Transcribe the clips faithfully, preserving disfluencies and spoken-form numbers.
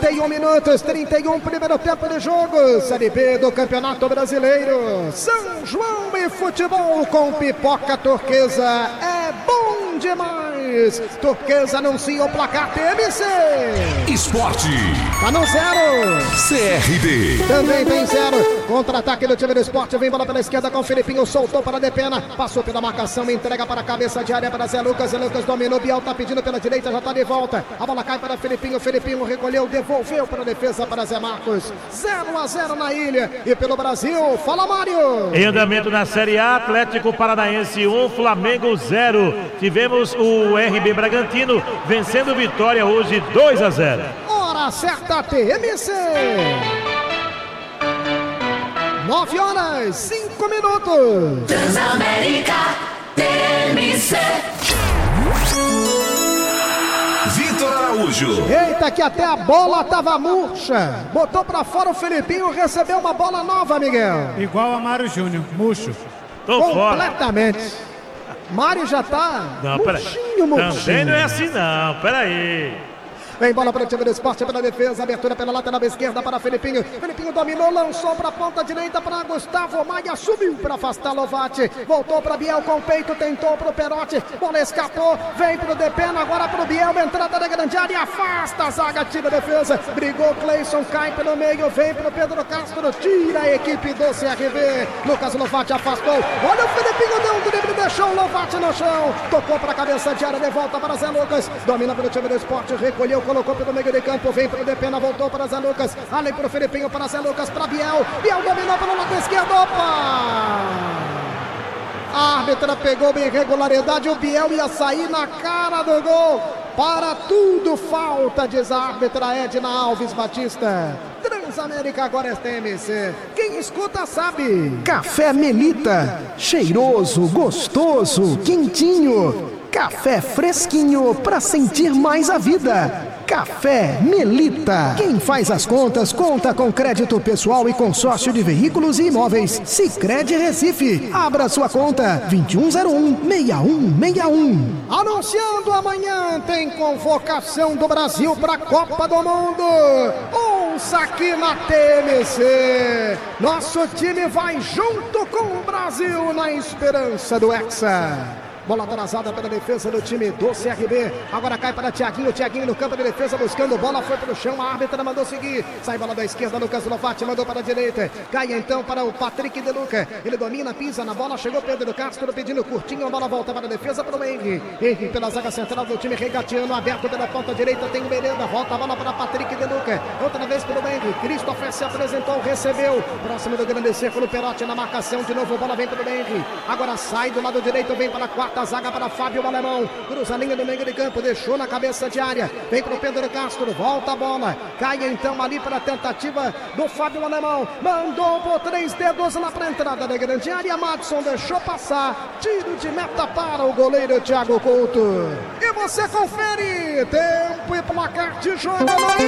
trinta e um minutos, trinta e um, primeiro tempo de jogo. Série B do Campeonato Brasileiro. São João e futebol com Pipoca Turquesa. É bom demais. Turquesa anuncia o placar T M C. Esporte. Tá no zero. C R B. Também tem zero. Contra-ataque do time do Esporte. Vem bola pela esquerda com o Felipinho. Soltou para a Depena. Passou pela marcação. Entrega para a cabeça de área para Zé Lucas. Zé Lucas dominou. Biel tá pedindo pela direita. Já tá de volta. A bola cai para Felipinho. Felipinho recolheu. Devolveu para a defesa para Zé Marcos. zero a zero na ilha. E pelo Brasil. Fala, Mário. Em andamento na Série A. Atlético Paranaense um, Flamengo zero. Tivemos o R B Bragantino vencendo Vitória hoje dois a zero. Hora certa T M C. nove horas, cinco minutos. Transamérica T M C. Vitor Araújo. Eita, que até a bola tava murcha. Botou pra fora o Felipinho, recebeu uma bola nova, Miguel. Igual a Mário Júnior, murcho. Tô fora. Completamente. Mário já tá Não, peraí. murchinho, murchinho. Também não é assim não, peraí. Vem bola para o time do Esporte, pela defesa, abertura pela lateral esquerda para Felipinho. Felipinho dominou, lançou para a ponta direita para Gustavo Maia, subiu para afastar Lovati. Voltou para Biel com o peito, tentou para o Perotti. Bola escapou, vem para o Depena, agora para o Biel, entrada da grande área, afasta a zaga, tira a defesa. Brigou Cleison, cai pelo meio, vem para o Pedro Castro, tira a equipe do C R B. Lucas Lovati afastou. Olha o Felipinho, deu um drible, deixou o Lovati no chão. Tocou para a cabeça de área, de volta para Zé Lucas. Domina pelo time do Esporte, recolheu, colocou pelo meio de campo, vem para o Depena, voltou para Zé Lucas, além para o Felipinho, para Zé Lucas, para Biel, Biel dominou pelo lado esquerdo, opa! A árbitra pegou uma irregularidade, o Biel ia sair na cara do gol, para tudo falta, diz a árbitra Edna Alves Batista. Transamérica agora é T M C. Quem escuta sabe. Café Melita, cheiroso, gostoso, quentinho. Café fresquinho para sentir mais a vida. Café Melita. Quem faz as contas, conta com crédito pessoal e consórcio de veículos e imóveis. Sicredi Recife. Abra sua conta vinte e um zero um, seis um seis um. Anunciando amanhã tem convocação do Brasil para a Copa do Mundo. Ouça aqui na T M C. Nosso time vai junto com o Brasil na esperança do Hexa. Bola atrasada pela defesa do time do C R B. Agora cai para Thiaguinho. Thiaguinho no campo de defesa buscando bola. Foi para o chão. A árbitra mandou seguir. Sai bola da esquerda. Lucas Lovati mandou para a direita. Cai então para o Patrick De Luca. Ele domina, pisa na bola. Chegou Pedro Castro pedindo curtinho. A bola volta para a defesa para o Henry. Henry pela zaga central do time regateando. Aberto pela ponta direita. Tem o Merenda. Volta a bola para Patrick De Luca. Outra vez para o Henry. Christopher se apresentou. Recebeu. Próximo do grande círculo. Perotti na marcação. De novo a bola vem para o Henry. Agora sai do lado direito. Vem para a quarta. A zaga para Fábio Alemão, cruza a linha do meio de campo, deixou na cabeça de área, vem para o Pedro Castro, volta a bola, cai então ali para a tentativa do Fábio Alemão, mandou por três dedos lá para a entrada da grande área, Madison deixou passar, tiro de meta para o goleiro Thiago Couto. E você confere, tempo e placar de jogo na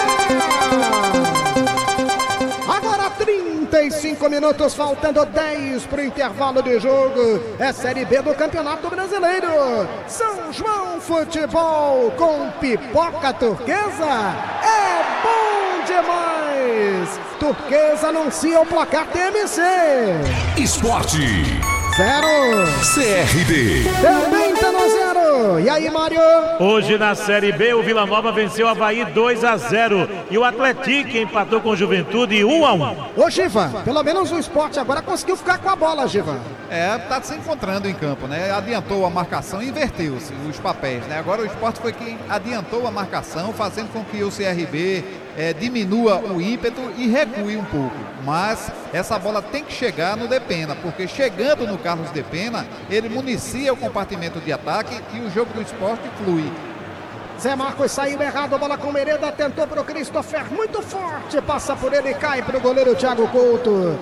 ilha. Agora trinta e cinco minutos, faltando dez para o intervalo de jogo. É Série B do Campeonato Brasileiro. São João Futebol com Pipoca Turquesa. É bom demais. Turquesa anuncia o placar T M C. Esporte. Zero. C R B. Também tá no zero. E aí, Mário? Hoje na Série B, o Vila Nova venceu o Avaí dois a zero. E o Atlético empatou com o Juventude um a um. Ô, Giva, pelo menos o Esporte agora conseguiu ficar com a bola, Giva. É, tá se encontrando em campo, né? Adiantou a marcação e inverteu-se os papéis, né? Agora o Esporte foi quem adiantou a marcação, fazendo com que o C R B é, diminua o ímpeto e recue um pouco. Mas essa bola tem que chegar no Depena, porque chegando no Carlos Depena, ele municia o compartimento de ataque e o jogo do Esporte flui. Zé Marcos saiu errado, a bola com Merenda, tentou para o Christopher, muito forte, passa por ele e cai para o goleiro Thiago Couto.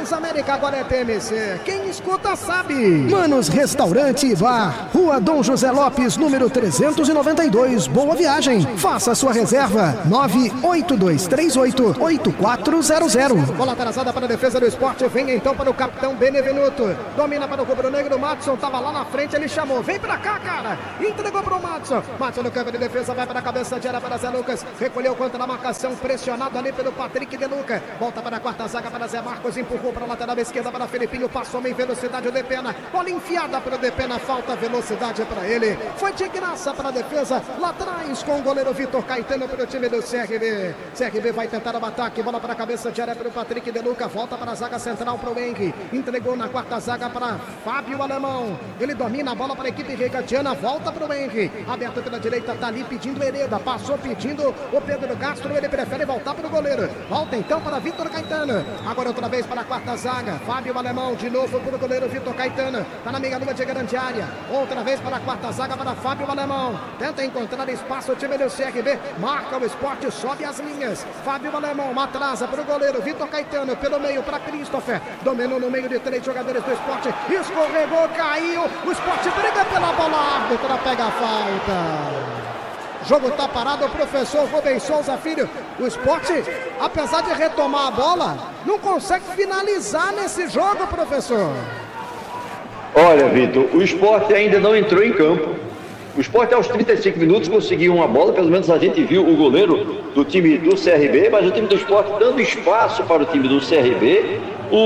mais América, agora é T M C. Quem escuta sabe. Manos Restaurante e Bar, Rua Dom José Lopes, número trezentos e noventa e dois, Boa Viagem. Faça sua reserva, nove oito dois três oito oito quatro zero zero. Bola atrasada para a defesa do Sport, vem então para o capitão Benevenuto. Domina para o rubro-negro, o Matson tava lá na frente, ele chamou, vem pra cá, cara. Entregou pro Matson. Matson no campo de defesa, vai para a cabeça de área para Zé Lucas. Recolheu contra a marcação, pressionado ali pelo Patrick De Luca. Volta para a quarta zaga para Zé Marcos, empurrou para a lateral esquerda para Felipinho, passou em velocidade o Depena. Bola enfiada para o Depena, falta velocidade para ele. Foi de graça para a defesa, lá atrás com o goleiro Vitor Caetano para o time do C R B. C R B vai tentar o ataque, bola para a cabeça de área para o Patrick De Luca, volta para a zaga central para o Henry. Entregou na quarta zaga para Fábio Alemão. Ele domina a bola para a equipe regatiana, volta para o Henry. Aberto pela direita, tá ali pedindo Hereda, passou pedindo o Pedro Castro, ele prefere voltar para o goleiro. Volta então para Vitor Caetano. Agora outra vez para a quarta zaga, Fábio Alemão, de novo para o goleiro Vitor Caetano. Tá na meia lua de grande área. Outra vez para a quarta zaga para Fábio Alemão. Tenta encontrar espaço o time do C R B. Marca o Sport, sobe as linhas. Fábio Alemão atrasa para o goleiro Vitor Caetano. Pelo meio para Christopher. Dominou no meio de três jogadores do Sport. Escorregou, caiu. O Sport briga pela bola. A árbitra pega a falta. Jogo tá parado, o professor Rubens Souza Filho. O Sport, apesar de retomar a bola, não consegue finalizar nesse jogo, professor. Olha, Vitor, o Sport ainda não entrou em campo. O Sport aos trinta e cinco minutos conseguiu uma bola, pelo menos a gente viu o goleiro do time do C R B, mas o time do Sport dando espaço para o time do C R B.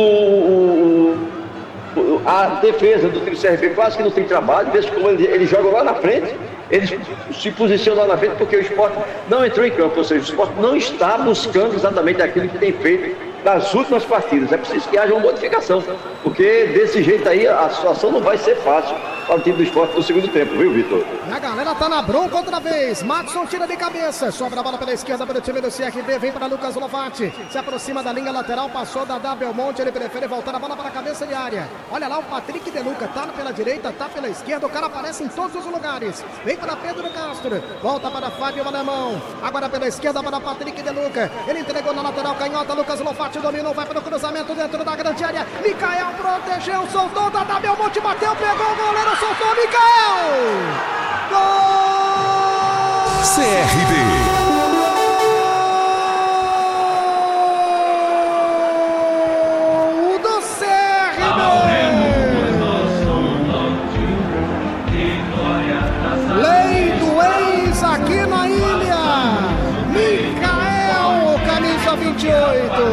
O, o, a defesa do time do C R B quase que não tem trabalho, veja como eles ele jogam lá na frente. Eles se posicionam lá na frente porque o Sport não entrou em campo, ou seja, o Sport não está buscando exatamente aquilo que tem feito nas últimas partidas. É preciso que haja uma modificação, porque desse jeito aí a situação não vai ser fácil para o time do Sport no segundo tempo, viu, Vitor? A galera tá na bronca outra vez. Matson tira de cabeça, sobra a bola pela esquerda para o time do C R B, vem para Lucas Lovati, se aproxima da linha lateral, passou da da Belmonte, ele prefere voltar a bola para a cabeça de área. Olha lá o Patrick De Luca, tá pela direita, tá pela esquerda, o cara aparece em todos os lugares. Vem para Pedro Castro, volta para Fábio Alemão, agora pela esquerda para Patrick De Luca, ele entregou na lateral canhota, Lucas Lovati dominou, vai para o cruzamento dentro da grande área, Micael protegeu, soltou, da da Belmonte, bateu, pegou o goleiro, soltou, Micael! Gol! C R B. vinte e oito.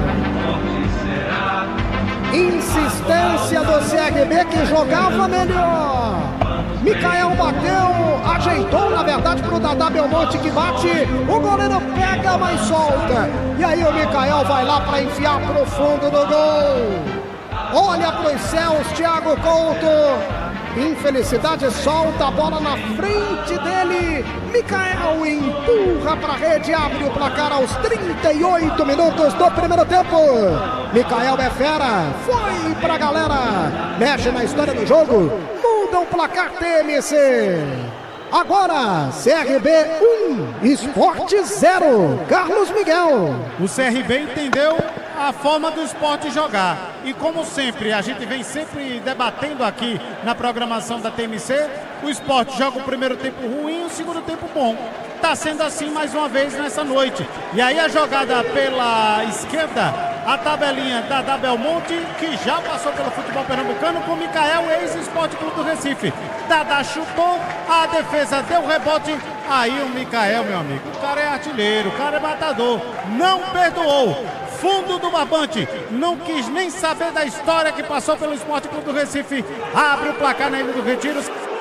Insistência do C R B que jogava melhor. Micael bateu, ajeitou na verdade pro Dadá Belmonte que bate. O goleiro pega, mas solta. E aí o Micael vai lá para enfiar pro fundo do gol. Olha pros céus, Thiago Couto. Infelicidade, solta a bola na frente dele. Micael empurra para a rede, abre o placar aos trinta e oito minutos do primeiro tempo. Micael é fera, foi pra galera, mexe na história do jogo, muda o placar T M C. Agora, C R B um, Sport zero. Carlos Miguel. O C R B entendeu a forma do Sport jogar. E como sempre, a gente vem sempre debatendo aqui na programação da T M C, o Sport joga o primeiro tempo ruim e o segundo tempo bom. Está sendo assim mais uma vez nessa noite. E aí a jogada pela esquerda, a tabelinha da da Belmonte, que já passou pelo futebol pernambucano com Micael, ex-Sport Clube do Recife. Dadá chutou, a defesa deu rebote. Aí o Micael, meu amigo, o cara é artilheiro, o cara é matador, não perdoou. Fundo do barbante, não quis nem saber da história que passou pelo Sport Clube do Recife. Abre o placar na Ilha do Retiro.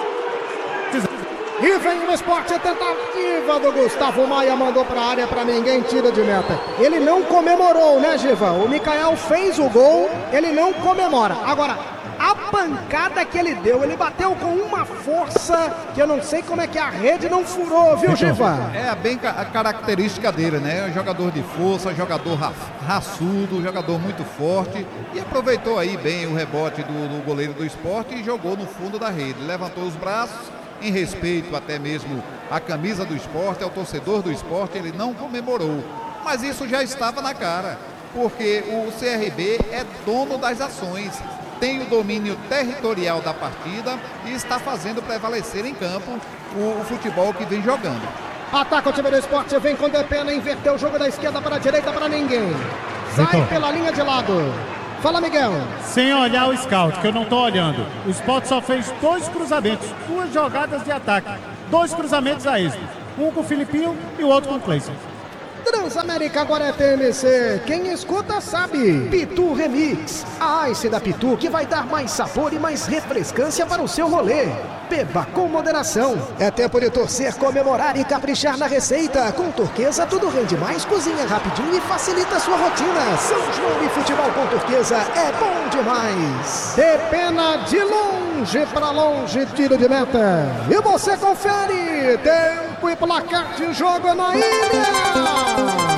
E vem o Sport, a tentativa do Gustavo Maia, mandou para a área, para ninguém, tira de meta. Ele não comemorou, né, Giva? O Micael fez o gol, ele não comemora. Agora, a pancada que ele deu, ele bateu com uma força que eu não sei como é que a rede não furou, viu, Giva? É bem a característica dele, né? Um jogador de força, jogador ra raçudo, jogador muito forte, e aproveitou aí bem o rebote do, do goleiro do Sport e jogou no fundo da rede. Levantou os braços, em respeito até mesmo à camisa do Sport, ao torcedor do Sport, ele não comemorou. Mas isso já estava na cara. porque o C R B é dono das ações, tem o domínio territorial da partida e está fazendo prevalecer em campo o, o futebol que vem jogando. Ataca o time do Sport, vem com Depena, inverteu o jogo da esquerda para a direita para ninguém. Sai Então. pela linha de lado. Fala, Miguel. Sem olhar o scout, que eu não estou olhando. O Sport só fez dois cruzamentos, duas jogadas de ataque. Dois cruzamentos a êxito. Um com o Filipinho e o outro com o Cleison. Transamérica agora é T M C. Quem escuta sabe. Pitu Remix, a Ice da Pitu que vai dar mais sabor e mais refrescância para o seu rolê. Beba com moderação. É tempo de torcer, comemorar e caprichar na receita. Com Turquesa tudo rende mais, cozinha rapidinho e facilita a sua rotina. São João e futebol com Turquesa é bom demais. Depena de longe para longe, tiro de meta. E você confere. Tempo e placar de jogo na ilha.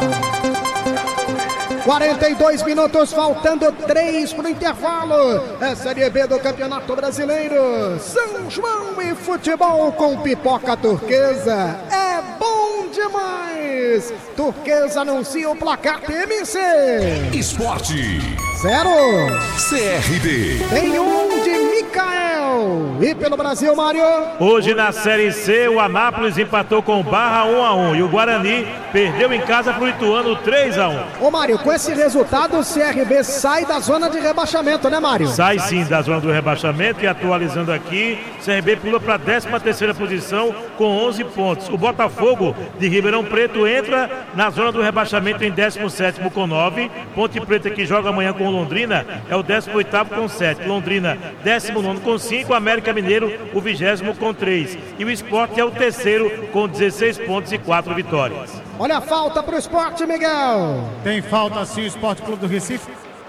quarenta e dois minutos, faltando três para o intervalo. É Série B do Campeonato Brasileiro. São João e futebol com Pipoca Turquesa. É bom demais. Turquesa anuncia o placar T M C. Esporte. Zero. C R B. Tem um de Micael. E pelo Brasil, Mário. Hoje na Série C, o Anápolis empatou com o Barra um a um e o Guarani perdeu em casa para o Ituano três a um. Ô Mário, com esse resultado o C R B sai da zona de rebaixamento, né, Mário? Sai sim da zona do rebaixamento e atualizando aqui, o C R B pula para a décima terceira posição com onze pontos. O Botafogo de Ribeirão Preto entra na zona do rebaixamento em décimo sétimo com nove. Ponte Preta, que joga amanhã com o Londrina, é o décimo oitavo com sete. Londrina, décimo nono com cinco. América Mineiro, o vigésimo com três. E o Sport é o terceiro com dezesseis pontos e quatro vitórias. Olha a falta para o Sport, Miguel. Tem falta sim o Sport Clube do Recife.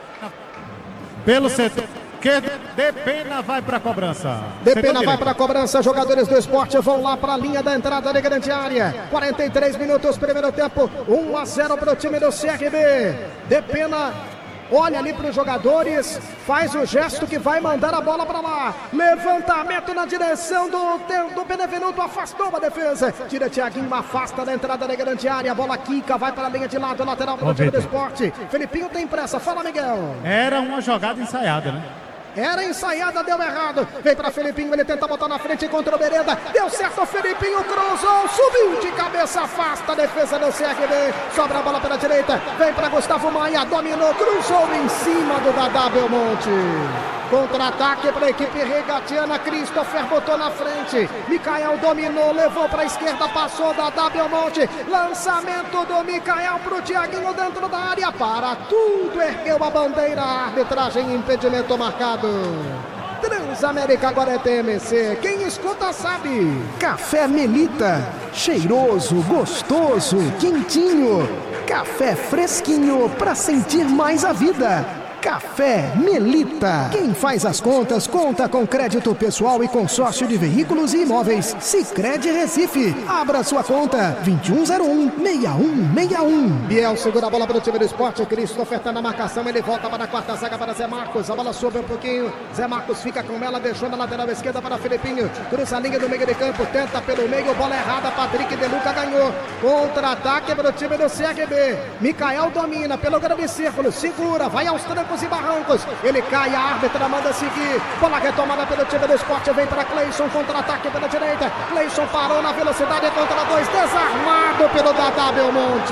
Pelo setor esquerdo, Depena vai para a cobrança. Depena vai para a cobrança. Jogadores do Sport vão lá para a linha da entrada da grande área. quarenta e três minutos, primeiro tempo. um a zero para o time do C R B. Depena olha ali para os jogadores, faz o gesto que vai mandar a bola para lá. Levantamento na direção do, do Benevenuto, afastou a defesa. Tira Thiaguinho, afasta da entrada da grande área. A bola quica, vai para a linha de lado, lateral para o time do Sport. Felipinho tem pressa, fala, Miguel. Era uma jogada ensaiada, né? Era ensaiada, deu errado. Vem para Felipinho, ele tenta botar na frente contra o Bereda. Deu certo, o Felipinho cruzou, subiu de cabeça, afasta a defesa do C R B. Sobra a bola pela direita. Vem para Gustavo Maia, dominou, cruzou em cima do Dadá Belmonte. Contra-ataque para a equipe regatiana. Christopher botou na frente. Micael dominou, levou para a esquerda, passou Dadá Belmonte. Lançamento do Micael para o Thiaguinho dentro da área. Para tudo, ergueu a bandeira. A arbitragem, impedimento marcado. Transamérica agora é T M C. Quem escuta sabe. Café Melita, cheiroso, gostoso, quentinho. Café fresquinho para sentir mais a vida. Café Melita. Quem faz as contas, conta com crédito pessoal e consórcio de veículos e imóveis. Sicredi Recife. Abra sua conta. vinte e um zero um, seis um seis um. Biel segura a bola para o time do Sport. Christopher tá na marcação. Ele volta para a quarta zaga para Zé Marcos. A bola sobe um pouquinho. Zé Marcos fica com ela, deixou na lateral esquerda para Felipinho. Cruza a linha do meio de campo. Tenta pelo meio. Bola errada. Patrick De Luca ganhou. Contra-ataque para o time do C R B. Micael domina pelo grande círculo. Segura. Vai aos trancos e barrancos, ele cai, a árbitra manda seguir, bola retomada pelo time do Sport, vem para Cleison, contra-ataque pela direita, Cleison parou na velocidade contra dois, desarmado pelo Dadá Belmonte.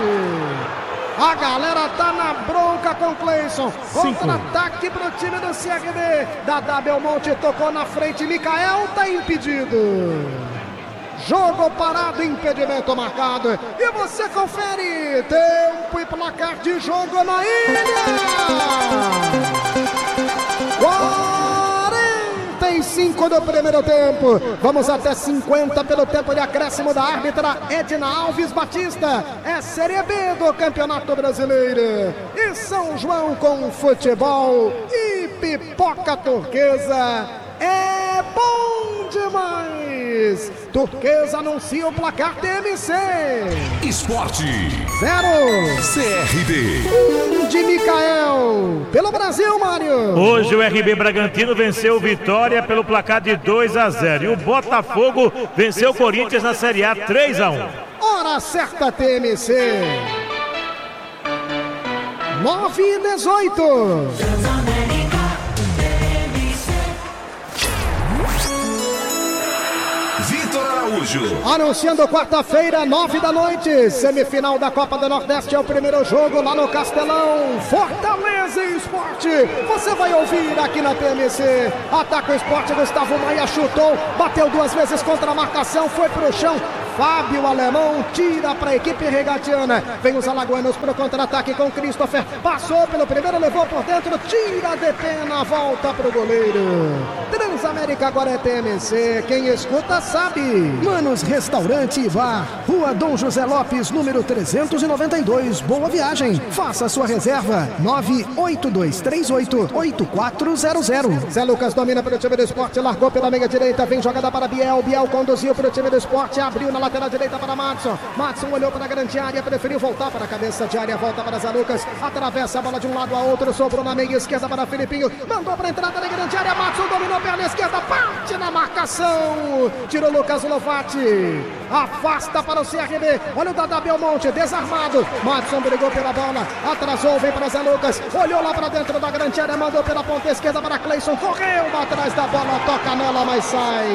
A galera tá na bronca com Cleison, contra-ataque pro time do C R B, Dadá Belmonte tocou na frente, Micael tá impedido. Jogo parado, impedimento marcado. E você confere tempo e placar de jogo na ilha. quarenta e cinco do primeiro tempo. Vamos até cinquenta pelo tempo de acréscimo da árbitra Edna Alves Batista. É Série B do Campeonato Brasileiro. E São João com futebol e Pipoca Turquesa. É bom demais! Turquesa anuncia o placar T M C. Esporte. Zero. C R B. Um de Micael. Pelo Brasil, Mário. Hoje o R B Bragantino venceu o Vitória pelo placar de dois a zero. E o Botafogo venceu o Corinthians na Série A três a um. Hora certa T M C. nove e dezoito. Vitor Araújo. Anunciando quarta-feira, nove da noite, semifinal da Copa do Nordeste, é o primeiro jogo lá no Castelão, Fortaleza e Sport. Você vai ouvir aqui na T M C. Ataca o Sport, Gustavo Maia chutou, bateu duas vezes contra a marcação, foi pro chão. Fábio Alemão tira para a equipe regatiana. Vem os alagoanos para o contra-ataque com Christopher. Passou pelo primeiro, levou por dentro, tira de pena, volta para o goleiro. Transamérica agora é T M C. Quem escuta sabe. Manos Restaurante e Bar, Rua Dom José Lopes, número trezentos e noventa e dois. Boa viagem. Faça sua reserva. nove oito dois três oito oito quatro zero zero. Zé Lucas domina para o time do Sport, largou pela meia direita, vem jogada para Biel. Biel conduziu para o time do Sport, abriu na lateral direita para Madson. Madson olhou para a grande área, preferiu voltar para a cabeça de área, volta para Zé Lucas, atravessa a bola de um lado a outro, sobrou na meia esquerda para Filipinho, mandou para a entrada da grande área, Madson dominou perna esquerda, parte na marcação, tirou Lucas Lovati, afasta para o C R B, olha o Dada Belmonte, desarmado, Madson brigou pela bola, atrasou, vem para Zé Lucas, olhou lá para dentro da grande área, mandou pela ponta esquerda para Cleison, correu atrás da bola, toca nela, mas sai.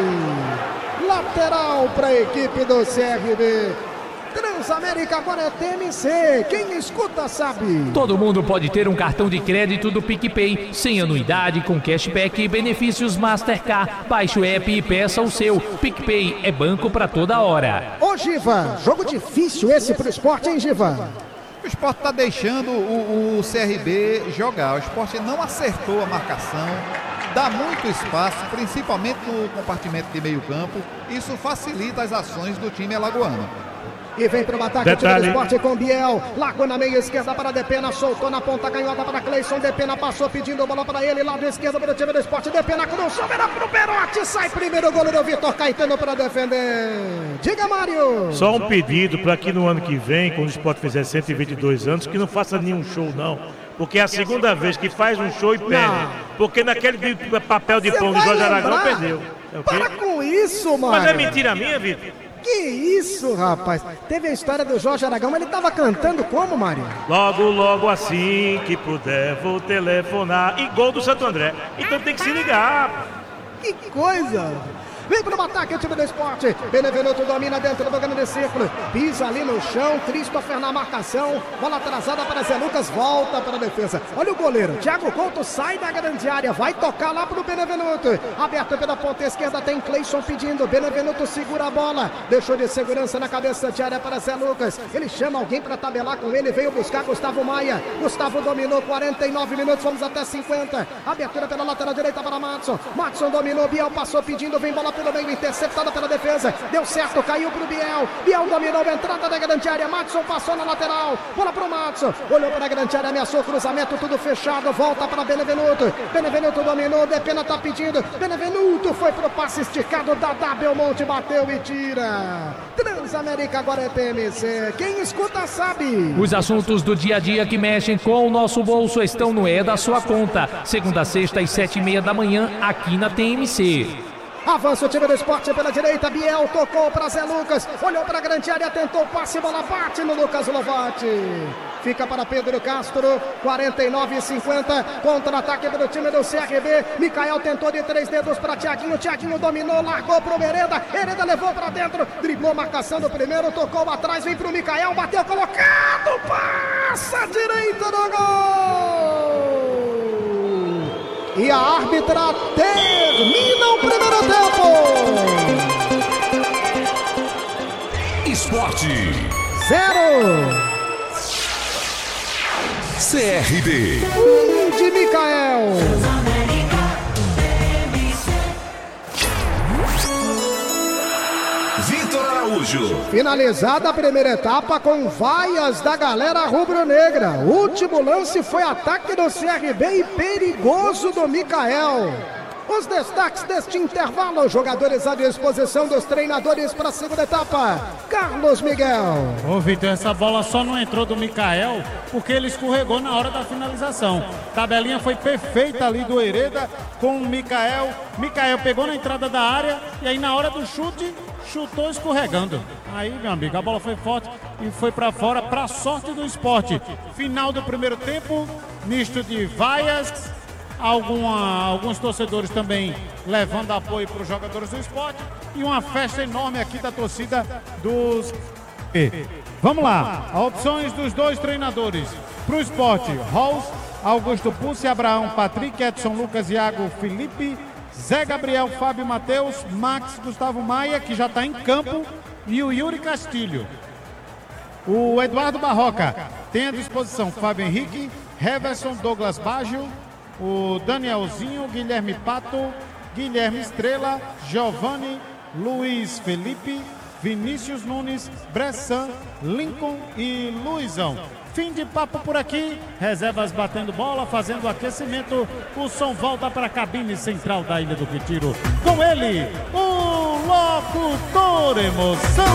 Lateral para a equipe do C R B. Transamérica agora é T M C. Quem escuta sabe. Todo mundo pode ter um cartão de crédito do PicPay, sem anuidade, com cashback e benefícios Mastercard. Baixe o app e peça o seu. PicPay é banco para toda hora. Ô Giva, jogo difícil esse pro Sport, hein, Giva? O Sport está deixando o, o C R B jogar. O Sport não acertou a marcação. Dá muito espaço, principalmente no compartimento de meio campo. Isso facilita as ações do time alagoano. E vem para o ataque, o time do Sport com Biel. Largou na meia esquerda para Depena, soltou na ponta canhota para Cleison. Depena passou pedindo bola para ele. Lado esquerdo para o time do Sport. Depena cruzou, era para o Perotti. Sai primeiro o goleiro Vitor Caetano para defender. Diga, Mário. Só um pedido para que no ano que vem, quando o Sport fizer cento e vinte e dois anos, que não faça nenhum show, não. Porque é a segunda vez que faz um show e perde. Não. Porque naquele papel de pão de Jorge Aragão perdeu. É okay? Para com isso, mano. Mas é mentira minha, Vitor? Que isso, rapaz. Teve a história do Jorge Aragão, mas ele tava cantando como, Mário? Logo, logo assim que puder, vou telefonar. E gol do Santo André. Então tem que se ligar. Que coisa. Vem para o ataque o time do Sport. Benevenuto domina dentro do grande círculo. Pisa ali no chão. Christopher na marcação. Bola atrasada para Zé Lucas. Volta para a defesa. Olha o goleiro. Thiago Couto sai da grande área. Vai tocar lá para o Benevenuto. Aberto pela ponta esquerda. Tem Cleison pedindo. Benevenuto segura a bola. Deixou de segurança na cabeça de área para Zé Lucas. Ele chama alguém para tabelar com ele. Veio buscar Gustavo Maia. Gustavo dominou. quarenta e nove minutos. Vamos até cinquenta. Abertura pela lateral direita para Madson. Madson dominou. Biel passou pedindo. Vem bola pelo meio, interceptada pela defesa, deu certo, caiu pro Biel, Biel dominou a entrada da grande área, Madson passou na lateral, bola pro Madson, olhou para a grande área, ameaçou cruzamento, tudo fechado, volta para Benevenuto, Benevenuto dominou, Depena tá pedindo, Benevenuto foi pro passe esticado, Dada Belmonte bateu e tira. Transamérica agora é T M C, quem escuta sabe. Os assuntos do dia a dia que mexem com o nosso bolso estão no É da Sua Conta, segunda a sexta às sete e meia da manhã, aqui na T M C. Avança o time do Sport pela direita, Biel tocou para Zé Lucas, olhou para a grande área, tentou passe, bola bate no Lucas Lovati. Fica para Pedro Castro, quarenta e nove e cinquenta, contra-ataque do time do C R B, Micael tentou de três dedos para Thiaguinho, Thiaguinho dominou, largou para o Hereda, Hereda levou para dentro, driblou marcação do primeiro, tocou atrás, vem para o Micael, bateu colocado, passa direita do gol! E a árbitra termina o primeiro tempo. Esporte. Zero. C R B. Um de Micael. Vitor Araújo. Finalizada a primeira etapa com vaias da galera rubro-negra. O último lance foi ataque do C R B e perigoso do Micael. Os destaques deste intervalo, jogadores à disposição dos treinadores para a segunda etapa. Carlos Miguel. Ô Vitor, essa bola só não entrou do Micael porque ele escorregou na hora da finalização. Tabelinha foi perfeita ali do Hereda com o Micael. Micael pegou na entrada da área e aí na hora do chute chutou escorregando. Aí, meu amigo, a bola foi forte e foi para fora, para sorte do Sport. Final do primeiro tempo, misto de vaias, alguma, alguns torcedores também levando apoio para os jogadores do Sport e uma festa enorme aqui da torcida dos... Vamos lá, opções dos dois treinadores. Para o Sport, Halls, Augusto Pussi, Abraão, Patrick, Edson, Lucas, Iago, Felipe, Zé Gabriel, Fábio Matheus, Max, Gustavo Maia, que já está em campo, e o Yuri Castilho. O Eduardo Barroca tem à disposição Fábio Henrique, Heverson, Douglas Baggio, o Danielzinho, Guilherme Pato, Guilherme Estrela, Giovanni, Luiz Felipe, Vinícius Nunes, Bressan, Lincoln e Luizão. Fim de papo por aqui, reservas batendo bola, fazendo o aquecimento, o som volta para a cabine central da Ilha do Retiro. Com ele, o locutor emoção.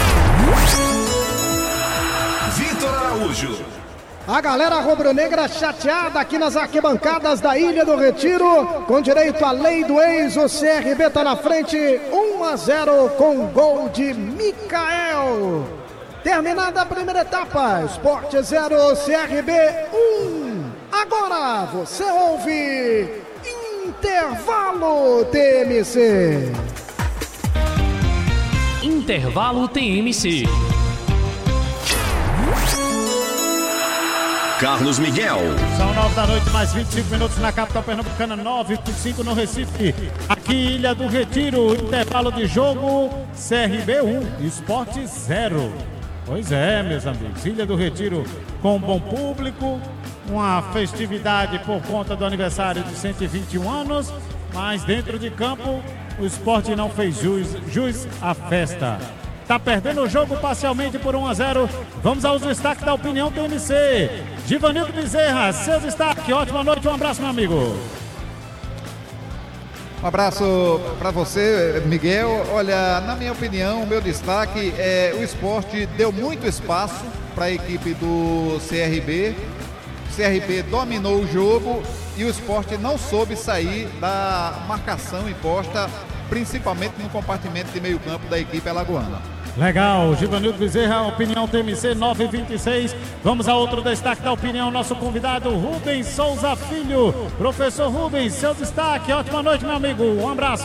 Vitor Araújo. A galera rubro-negra chateada aqui nas arquibancadas da Ilha do Retiro, com direito à lei do ex, o C R B tá na frente, um a zero com gol de Micael. Terminada a primeira etapa, Sport zero, C R B um. Agora você ouve Intervalo T M C. Intervalo T M C. Carlos Miguel. São nove da noite, mais vinte e cinco minutos na capital pernambucana, nove e vinte e cinco no Recife. Aqui, Ilha do Retiro, intervalo de jogo, C R B um, Sport zero. Pois é, meus amigos, Ilha do Retiro com um bom público, uma festividade por conta do aniversário de cento e vinte e um anos, mas dentro de campo o Sport não fez jus, jus à festa. Tá perdendo o jogo parcialmente por um a zero. Vamos aos destaques da opinião T M C. Givanildo Bezerra, seu destaque. Ótima noite, um abraço, meu amigo. Um abraço para você, Miguel. Olha, na minha opinião, o meu destaque é o Sport deu muito espaço para a equipe do C R B. O C R B dominou o jogo e o Sport não soube sair da marcação imposta, principalmente no compartimento de meio campo da equipe alagoana. Legal, Givanildo Bezerra, opinião T M C nove e vinte e seis. Vamos a outro destaque da opinião, nosso convidado Rubens Souza Filho. Professor Rubens, seu destaque, ótima noite, meu amigo, um abraço.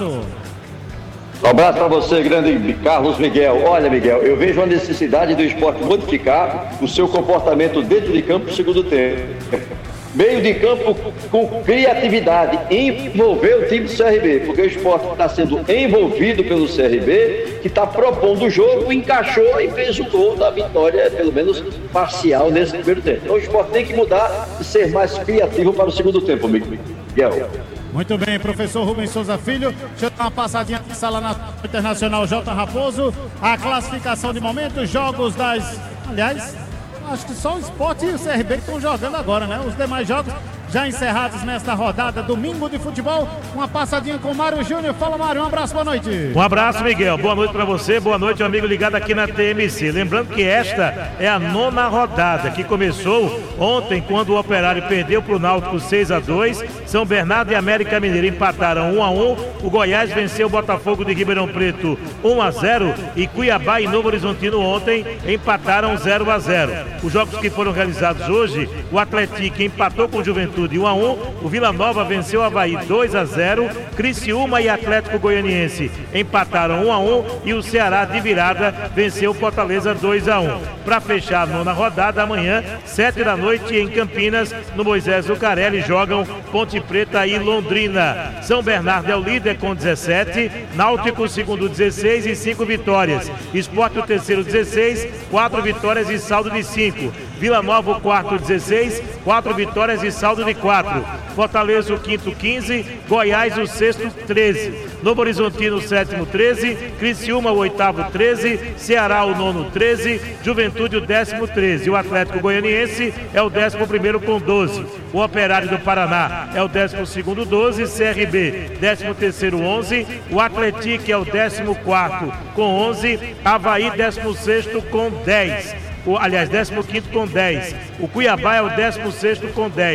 Um abraço para você, grande Carlos Miguel. Olha, Miguel, eu vejo a necessidade do Sport modificar o seu comportamento dentro de campo no segundo tempo. Meio de campo com criatividade, envolver o time do C R B, porque o Sport está sendo envolvido pelo C R B, que está propondo o jogo, encaixou e fez o gol da vitória, pelo menos parcial, nesse primeiro tempo. Então o Sport tem que mudar e ser mais criativo para o segundo tempo, Miguel. Muito bem, professor Rubens Souza Filho. Deixa eu dar uma passadinha na sala na Internacional J. Raposo. A classificação de momento, jogos das... Aliás... Acho que só o Sport e o C R B que estão jogando agora, né? Os demais jogos já encerrados nesta rodada, domingo de futebol. Uma passadinha com o Mário Júnior. Fala, Mário, um abraço, boa noite. Um abraço, Miguel. Boa noite para você, boa noite, amigo ligado aqui na T M C. Lembrando que esta é a nona rodada, que começou ontem, quando o Operário perdeu para o Náutico seis a dois. São Bernardo e América Mineiro empataram um a um. O Goiás venceu o Botafogo de Ribeirão Preto um a zero. E Cuiabá e Novo Horizontino ontem empataram zero a zero. Os jogos que foram realizados hoje, o Atlético empatou com o Juventude um a um, o Vila Nova venceu o Avaí dois a zero, Criciúma e Atlético Goianiense empataram um a um e o Ceará de virada venceu o Fortaleza dois a um. Para fechar a nona rodada, amanhã, sete da noite, em Campinas, no Moisés Zucarelli, jogam Ponte Preta e Londrina. São Bernardo é o líder com dezessete, Náutico segundo dezesseis e cinco vitórias. Sport o terceiro dezesseis, quatro vitórias e saldo de cinco. Vila Nova o quarto dezesseis, quatro vitórias e saldo de quatro. Fortaleza o quinto quinze, Goiás o sexto treze. Novo Horizontino o sétimo treze, Criciúma o oitavo treze, Ceará o nono treze, Juventude o décimo treze. O Atlético Goianiense é o décimo primeiro com doze. O Operário do Paraná é o décimo segundo doze, C R B décimo terceiro onze, o Atlético é o décimo quarto com onze, Avaí décimo sexto com dez. O, aliás, décimo quinto com dez. O Cuiabá é o décimo sexto com dez.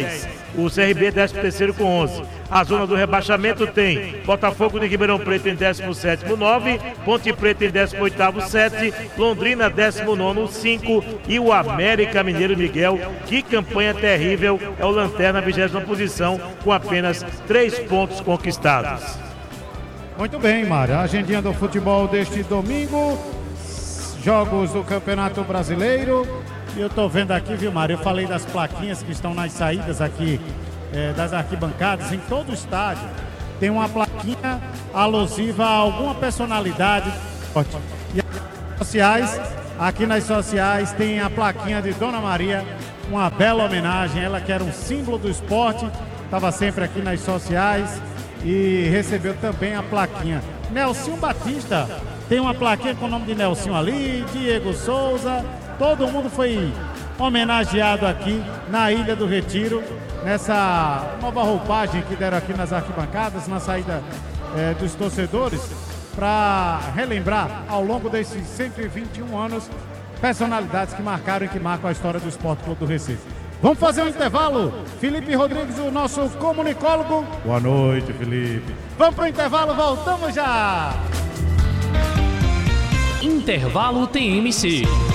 O C R B é décimo terceiro com onze. A zona do rebaixamento tem Botafogo de Ribeirão Preto em décimo sétimo, nove. Ponte Preta em décimo oitavo, sete. Londrina, décimo nono, cinco. E o América Mineiro Miguel, que campanha terrível, é o lanterna, vigésima posição, com apenas três pontos conquistados. Muito bem, Mário. A agendinha do futebol deste domingo. Jogos do Campeonato Brasileiro. E eu tô vendo aqui, viu, Mário? Eu falei das plaquinhas que estão nas saídas aqui é, das arquibancadas. Em todo o estádio tem uma plaquinha alusiva a alguma personalidade. E as redes sociais, aqui nas sociais, tem a plaquinha de Dona Maria. Uma bela homenagem. Ela que era um símbolo do esporte. Estava sempre aqui nas sociais. E recebeu também a plaquinha. Nelson Batista tem uma plaquinha com o nome de Nelson ali, Diego Souza, todo mundo foi homenageado aqui na Ilha do Retiro, nessa nova roupagem que deram aqui nas arquibancadas, na saída é, dos torcedores, para relembrar ao longo desses cento e vinte e um anos, personalidades que marcaram e que marcam a história do Esporte Clube do Recife. Vamos fazer um intervalo. Felipe Rodrigues, o nosso comunicólogo. Boa noite, Felipe. Vamos para o intervalo, voltamos já. Intervalo T M C.